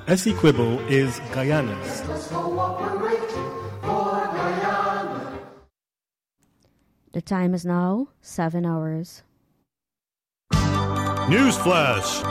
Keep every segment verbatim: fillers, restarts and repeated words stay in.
Essequibo is Guyana's. The time is now seven hours. Newsflash!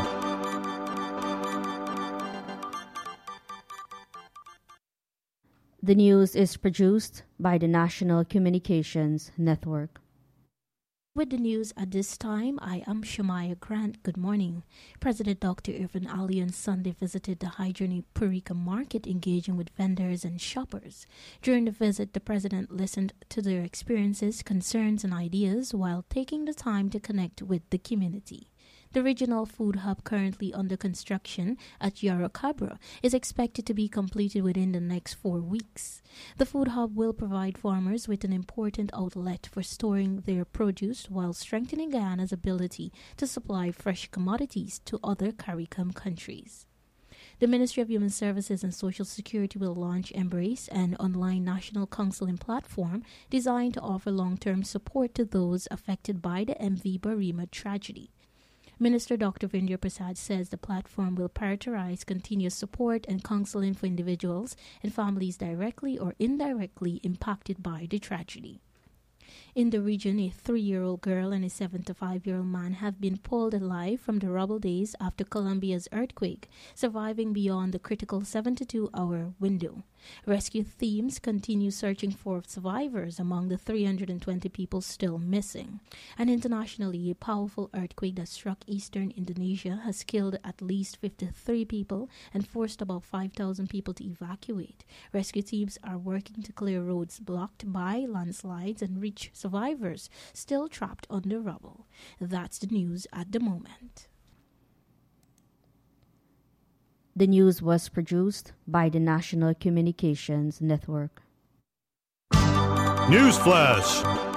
The news is produced by the National Communications Network. With the news at this time, I am Shamaya Grant. Good morning. President Doctor Irvin Ali on Sunday visited the Hydrony Purika market, engaging with vendors and shoppers. During the visit, the president listened to their experiences, concerns, and ideas while taking the time to connect with the community. The regional food hub, currently under construction at Yarracabra, is expected to be completed within the next four weeks. The food hub will provide farmers with an important outlet for storing their produce while strengthening Guyana's ability to supply fresh commodities to other CARICOM countries. The Ministry of Human Services and Social Security will launch Embrace, an online national counseling platform designed to offer long-term support to those affected by the M V Barima tragedy. Minister Doctor Vindya Prasad says the platform will prioritize continuous support and counseling for individuals and families directly or indirectly impacted by the tragedy. In the region, a three-year-old girl and a seventy-five-year-old man have been pulled alive from the rubble days after Colombia's earthquake, surviving beyond the critical seventy-two hour window. Rescue teams continue searching for survivors among the three hundred twenty people still missing. And internationally, a powerful earthquake that struck eastern Indonesia has killed at least fifty-three people and forced about five thousand people to evacuate. Rescue teams are working to clear roads blocked by landslides and reach survivors still trapped under rubble. That's the news at the moment. The news was produced by the National Communications Network. Newsflash!